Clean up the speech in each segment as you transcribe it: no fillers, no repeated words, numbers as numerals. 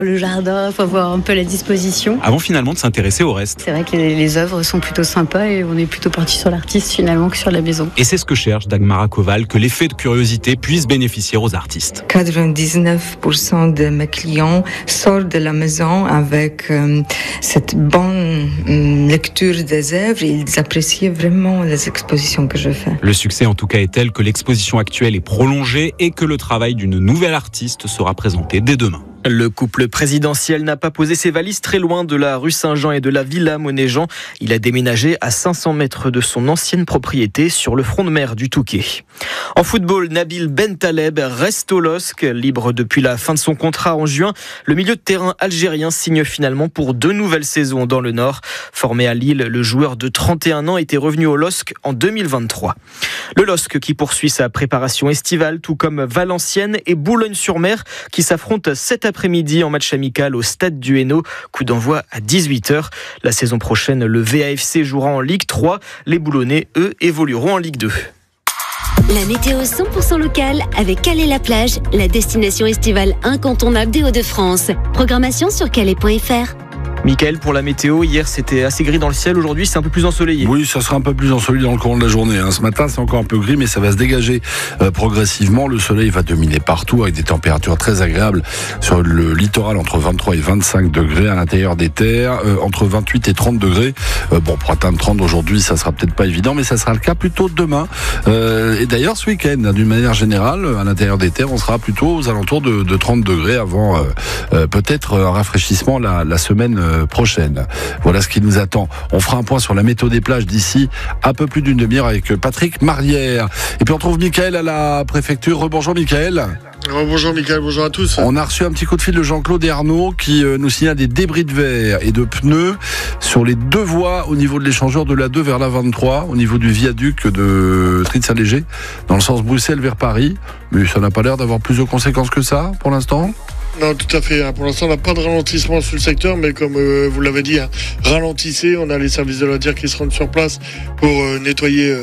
Le jardin, il faut voir un peu la disposition. Avant finalement de s'intéresser au reste. C'est vrai que les œuvres sont plutôt sympas et on est plutôt parti sur l'artiste finalement que sur la maison. Et c'est ce que cherche Dagmara Koval, que l'effet de curiosité puisse bénéficier aux artistes. 99% de mes clients sortent de la maison avec cette bonne lecture des œuvres et ils apprécient vraiment les expositions que je fais. Le succès en tout cas est tel que l'exposition actuelle est prolongée et que le travail d'une nouvelle artiste sera présenté dès demain. Le couple présidentiel n'a pas posé ses valises très loin de la rue Saint-Jean et de la Villa Monéjean. Il a déménagé à 500 mètres de son ancienne propriété sur le front de mer du Touquet. En football, Nabil Bentaleb reste au LOSC. Libre depuis la fin de son contrat en juin, le milieu de terrain algérien signe finalement pour 2 nouvelles saisons dans le Nord. Formé à Lille, le joueur de 31 ans était revenu au LOSC en 2023. Le LOSC qui poursuit sa préparation estivale, tout comme Valenciennes et Boulogne-sur-Mer qui s'affrontent cet après-midi en match amical au stade du Hainaut. Coup d'envoi à 18h. La saison prochaine, le VAFC jouera en Ligue 3. Les Boulonnais, eux, évolueront en Ligue 2. La météo 100% locale avec Calais-la-Plage, la destination estivale incontournable des Hauts-de-France. Programmation sur calais.fr. Mickaël, pour la météo, hier c'était assez gris dans le ciel, aujourd'hui c'est un peu plus ensoleillé. Oui, ça sera un peu plus ensoleillé dans le courant de la journée. Ce matin c'est encore un peu gris mais ça va se dégager progressivement. Le soleil va dominer partout avec des températures très agréables sur le littoral entre 23 et 25 degrés, à l'intérieur des terres entre 28 et 30 degrés. Pour atteindre 30 aujourd'hui ça sera peut-être pas évident mais ça sera le cas plutôt demain. Et d'ailleurs ce week-end, d'une manière générale, à l'intérieur des terres on sera plutôt aux alentours de 30 degrés avant peut-être un rafraîchissement la semaine prochaine. Voilà ce qui nous attend. On fera un point sur la météo des plages d'ici un peu plus d'une demi-heure avec Patrick Marlière. Et puis on trouve Mickaël à la préfecture. Rebonjour Mickaël. Bonjour Mickaël, bonjour à tous. On a reçu un petit coup de fil de Jean-Claude Ernaud qui nous signale des débris de verre et de pneus sur les 2 voies au niveau de l'échangeur de l'A2 vers l'A23, au niveau du viaduc de Tritz-Saint-Léger, dans le sens Bruxelles vers Paris. Mais ça n'a pas l'air d'avoir plus de conséquences que ça pour l'instant. Non, tout à fait. Pour l'instant, on n'a pas de ralentissement sur le secteur, mais comme vous l'avez dit, ralentissez. On a les services de la DIR qui se rendent sur place pour nettoyer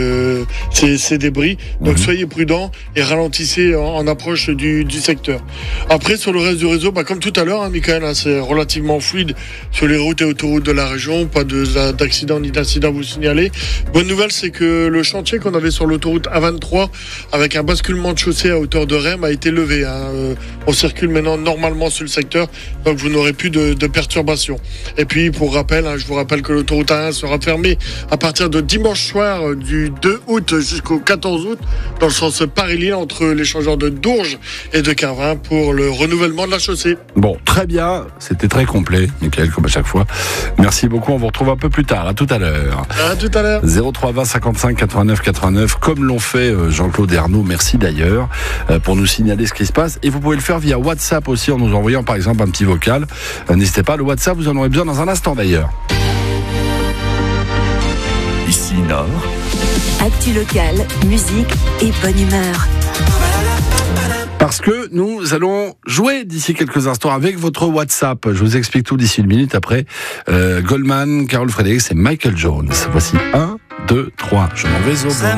ces débris. Donc soyez prudents et ralentissez en approche du secteur. Après, sur le reste du réseau, comme tout à l'heure, Mickaël, c'est relativement fluide sur les routes et autoroutes de la région. Pas d'accident ni d'incident à vous signaler. Bonne nouvelle, c'est que le chantier qu'on avait sur l'autoroute A23 avec un basculement de chaussée à hauteur de Rem a été levé. On circule maintenant normalement sur le secteur, donc vous n'aurez plus de perturbations. Et puis pour rappel, je vous rappelle que l'autoroute A1 sera fermée à partir de dimanche soir du 2 août jusqu'au 14 août dans le sens Paris-Lille entre l'échangeur de Dourges et de Carvin pour le renouvellement de la chaussée. Bon, très bien, c'était très complet, Mickaël, comme à chaque fois. Merci beaucoup, on vous retrouve un peu plus tard. À tout à l'heure. À tout à l'heure. 03 20 55 89 89, comme l'ont fait Jean-Claude Ernaud, merci d'ailleurs, pour nous signaler ce qui se passe. Et vous pouvez le faire via WhatsApp aussi en nous envoyant par exemple un petit vocal. N'hésitez pas, le WhatsApp, vous en aurez besoin dans un instant d'ailleurs. Ici Nord. Actu locale, musique et bonne humeur. Parce que nous allons jouer d'ici quelques instants avec votre WhatsApp. Je vous explique tout d'ici une minute après. Goldman, Carol Frédéric et Michael Jones. Voici 1, 2, 3. Je m'en vais au blanc.